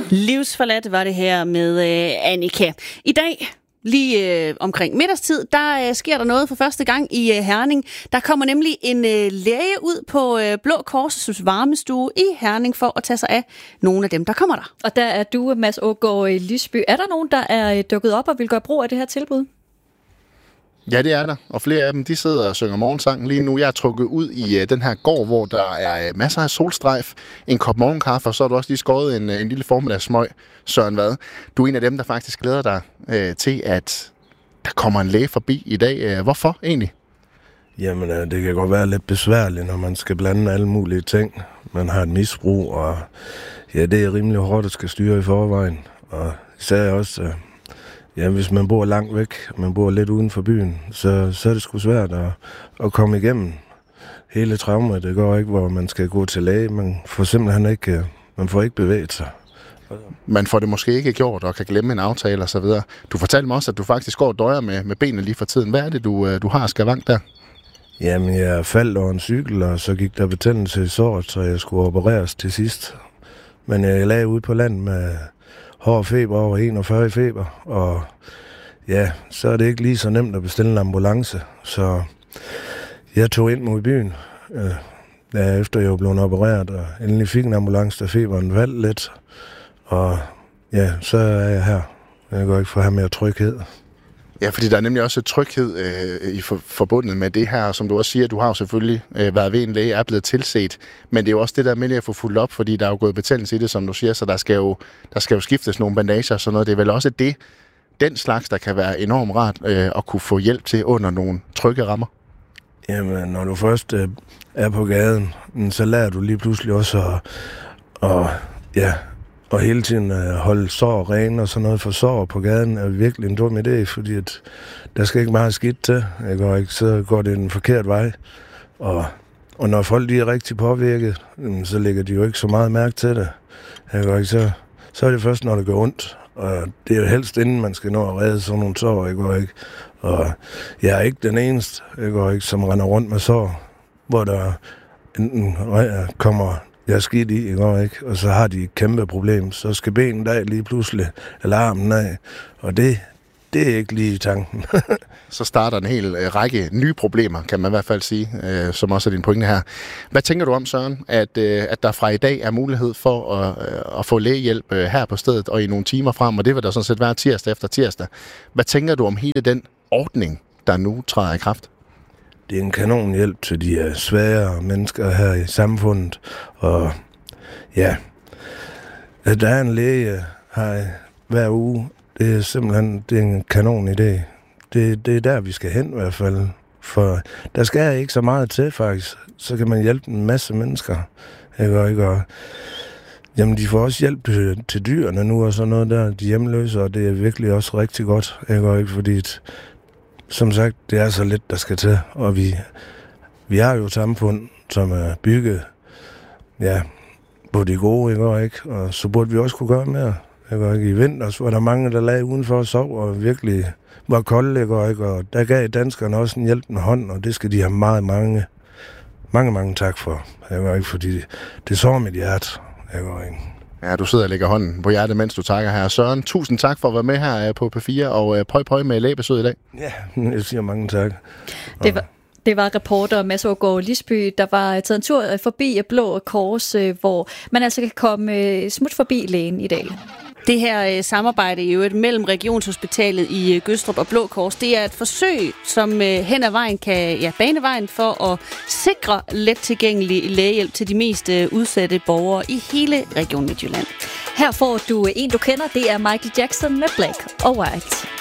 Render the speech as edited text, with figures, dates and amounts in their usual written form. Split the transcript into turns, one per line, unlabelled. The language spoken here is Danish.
Livsforladt var det her med Annika. I dag, lige omkring middagstid, der sker der noget for første gang i Herning. Der kommer nemlig en læge ud på Blå Kors' varmestue i Herning for at tage sig af nogle af dem, der kommer der.
Og der er du, Mads Aagaard Lisby. Er der nogen, der er dukket op og vil gøre brug af det her tilbud?
Ja, det er der, og flere af dem, de sidder og synger morgensang lige nu. Jeg er trukket ud i den her gård, hvor der er masser af solstrejf, en kop morgenkaffe, og så har du også lige skåret en lille formiddagssmøg. Søren Vad, du er en af dem, der faktisk glæder dig til, at der kommer en læge forbi i dag. Hvorfor egentlig?
Jamen, det kan godt være lidt besværligt, når man skal blande alle mulige ting. Man har et misbrug, og ja, det er rimelig hårdt at skal styre i forvejen. Og især også... Ja, hvis man bor langt væk, man bor lidt uden for byen, så er det sgu svært at komme igennem hele traumet. Det går ikke, hvor man skal gå til læge. Man får simpelthen ikke, man får ikke bevæget sig.
Man får det måske ikke gjort og kan glemme en aftale og så videre. Du fortalte mig også, at du faktisk går og døjer med benene lige for tiden. Hvad er det, du har skavank der?
Jamen, jeg faldt over en cykel, og så gik der betændelse i såret, så jeg skulle opereres til sidst. Men jeg lagde ud på land med hård feber over 41 i feber, og ja, så er det ikke lige så nemt at bestille en ambulance. Så jeg tog ind mod byen, efter jeg var blevet opereret, og endelig fik en ambulance, da feberen faldt lidt. Og ja, så er jeg her. Jeg går ikke for at have mere tryghed.
Ja, fordi der er nemlig også tryghed forbundet med det her, som du også siger, du har jo selvfølgelig været ved en læge, er blevet tilset, men det er jo også det der med at få fuldt op, fordi der er jo gået betændelse i det, som du siger, så der skal jo skiftes nogle bandager og sådan noget. Det er vel også den slags, der kan være enormt rart at kunne få hjælp til under nogle trygge rammer?
Jamen, når du først er på gaden, så lærer du lige pludselig også og hele tiden holde sår rene og sådan noget, for sår på gaden er virkelig en dum idé, fordi at der skal ikke meget skidt til, så går det en forkert vej. Og når folk de er rigtig påvirket, så lægger de jo ikke så meget mærke til det. Så er det først, når det går ondt. Og det er jo helst inden man skal nå at redde sådan nogle sår, ikke? Og jeg er ikke den eneste, som render rundt med sår, hvor der enten kommer... Jeg er skidt i, ikke? Og så har de et kæmpe problem. Så skal benen af lige pludselig, eller armen af. Og det er ikke lige tanken.
Så starter en hel række nye problemer, kan man i hvert fald sige, som også er din pointe her. Hvad tænker du om, Søren, at der fra i dag er mulighed for at få lægehjælp her på stedet og i nogle timer frem, og det vil der sådan set være tirsdag efter tirsdag. Hvad tænker du om hele den ordning, der nu træder i kraft?
Det er en kanonhjælp til de svære mennesker her i samfundet. Og ja, at der er en læge her hver uge, det er simpelthen en kanon idé. Det er der, vi skal hen i hvert fald. For der skal ikke så meget til, faktisk. Så kan man hjælpe en masse mennesker. Og jamen, de får også hjælp til dyrene nu og sådan noget der, de hjemløse, og det er virkelig også rigtig godt. Ikke? Fordi som sagt, det er så lidt, der skal til, og vi har jo et samfund, som er bygget på de gode, ikke? Og så burde vi også kunne gøre mere. I vinter var der mange, der lagde udenfor og sov, og virkelig var kolde, ikke? Og der gav danskerne også en hjælpende hånd, og det skal de have mange tak for. Ikke? Fordi det sår mit hjerte. Ikke?
Ja, du sidder og lægger hånden på hjertet, mens du takker her. Søren, tusind tak for at være med her på P4, og pøj med lægebesøg i dag.
Ja, jeg siger mange tak.
Det var reporter Mads Aagaard Lisby, der var taget en tur forbi Blå Kors, hvor man altså kan komme smut forbi lægen i dag.
Det her samarbejde i øvrigt mellem Regionshospitalet i Gødstrup og Blå Kors, det er et forsøg, som hen ad vejen kan bane vejen for at sikre let tilgængelig lægehjælp til de mest udsatte borgere i hele Region Midtjylland.
Her får du en, du kender, det er Michael Jackson med Black or White.